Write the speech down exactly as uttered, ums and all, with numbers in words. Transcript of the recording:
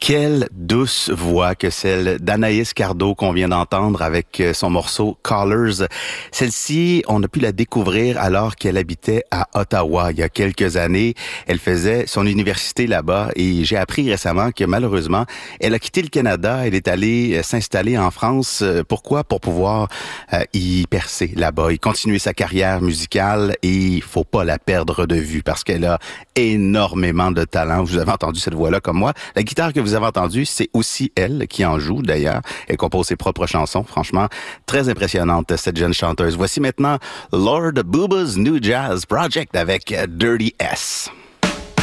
Quelle douce voix que celle d'Anaïs Cardo qu'on vient d'entendre avec son morceau Callers. Celle-ci, on a pu la découvrir alors qu'elle habitait à Ottawa il y a quelques années. Elle faisait son université là-bas et j'ai appris récemment que malheureusement, elle a quitté le Canada. Elle est allée s'installer en France. Pourquoi? Pour pouvoir euh, y percer là-bas, y continuer sa carrière musicale et il faut pas la perdre de vue parce qu'elle a énormément de talent. Vous avez entendu cette voix-là comme moi. La guitare que vous avez entendue, c'est aussi elle qui en joue d'ailleurs. Elle compose ses propres chansons. Franchement, très impressionnante cette jeune chanteuse. Voici maintenant Lord Booba's New Jazz Project avec Dirty S.